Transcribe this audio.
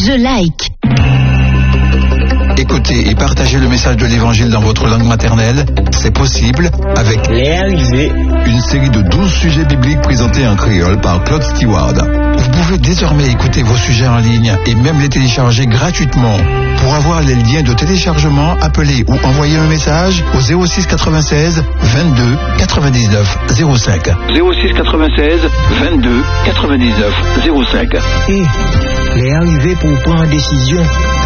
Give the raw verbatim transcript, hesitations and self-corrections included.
je like. Écoutez et partagez le message de l'Évangile dans votre langue maternelle. C'est possible avec Réaliser une série de douze sujets bibliques présentés en créole par Claude Stewart. Vous pouvez désormais écouter vos sujets en ligne et même les télécharger gratuitement. Pour avoir les liens de téléchargement, appelez ou envoyez un message au zéro six quatre-vingt-seize vingt-deux quatre-vingt-dix-neuf zéro cinq. zéro six quatre-vingt-seize vingt-deux quatre-vingt-dix-neuf zéro cinq. et réaliser pour prendre décision.